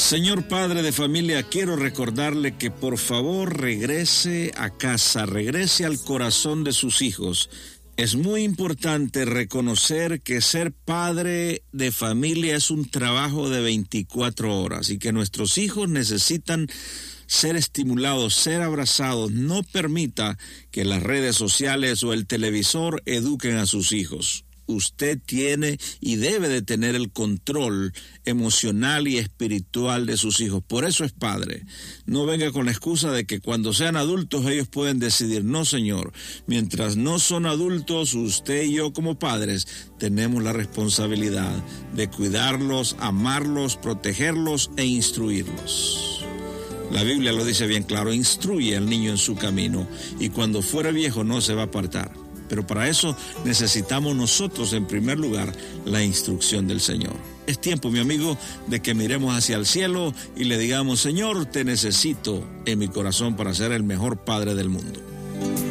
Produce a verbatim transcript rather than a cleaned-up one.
Señor padre de familia, quiero recordarle que por favor regrese a casa, regrese al corazón de sus hijos. Es muy importante reconocer que ser padre de familia es un trabajo de veinticuatro horas y que nuestros hijos necesitan ser estimulados, ser abrazados. No permita que las redes sociales o el televisor eduquen a sus hijos. Usted tiene y debe de tener el control emocional y espiritual de sus hijos. Por eso es padre. No venga con la excusa de que cuando sean adultos ellos pueden decidir. No, señor. Mientras no son adultos, usted y yo como padres tenemos la responsabilidad de cuidarlos, amarlos, protegerlos e instruirlos. La Biblia lo dice bien claro: instruye al niño en su camino y cuando fuera viejo no se va a apartar. Pero para eso necesitamos nosotros, en primer lugar, la instrucción del Señor. Es tiempo, mi amigo, de que miremos hacia el cielo y le digamos: Señor, te necesito en mi corazón para ser el mejor padre del mundo.